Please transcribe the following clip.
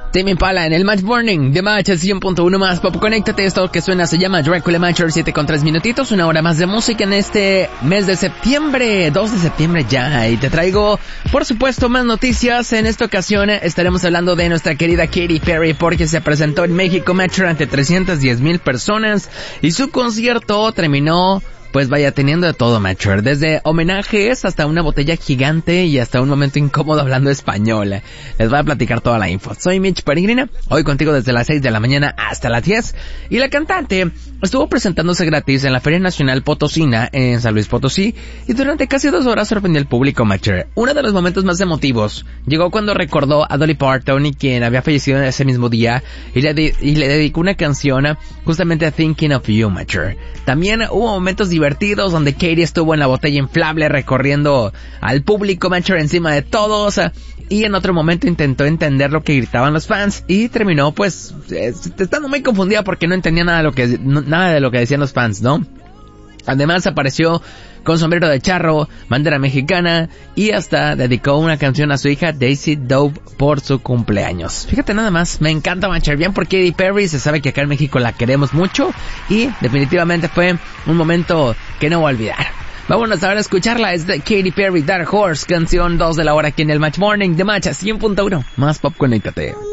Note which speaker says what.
Speaker 1: Tame Impala en el Match Morning de Match 100.1 más pop. Conéctate, esto que suena se llama Dracula Matcher, 7:3 minutitos, una hora más de música en este mes de septiembre, 2 de septiembre ya, y te traigo, por supuesto, más noticias. En esta ocasión estaremos hablando de nuestra querida Katy Perry, porque se presentó en México Matcher ante 310,000 personas, y su concierto terminó, pues vaya, teniendo de todo, Matcher, desde homenajes hasta una botella gigante y hasta un momento incómodo hablando español. Les voy a platicar toda la info. Soy Mitch Peregrina, hoy contigo desde las 6 de la mañana hasta las 10. Y la cantante estuvo presentándose gratis en la Feria Nacional Potosina en San Luis Potosí, y durante casi 2 horas sorprendió al público, Matcher. Uno de los momentos más emotivos llegó cuando recordó a Dolly Parton, quien había fallecido ese mismo día, y le dedicó una canción justamente a Thinking of You, Matcher. También hubo momentos divertidos donde Katy estuvo en la botella inflable recorriendo al público, Matcher, encima de todos, y en otro momento intentó entender lo que gritaban los fans y terminó pues estando muy confundida porque no entendía nada de lo que decían los fans, ¿no? Además apareció con sombrero de charro, bandera mexicana, y hasta dedicó una canción a su hija Daisy Dove por su cumpleaños. Fíjate nada más, me encanta, Matcher, bien por Katy Perry. Se sabe que acá en México la queremos mucho y definitivamente fue un momento que no voy a olvidar. Vámonos ahora a escucharla, es de Katy Perry, Dark Horse, canción 2 de la hora aquí en el Match Morning de Match 100.1. Más pop, conéctate.